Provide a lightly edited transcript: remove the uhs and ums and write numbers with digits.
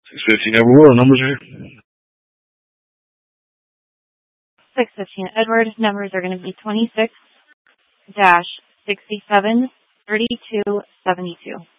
615 Edward, what numbers are here? 615 Edward, numbers are going to be 26-67-32-72.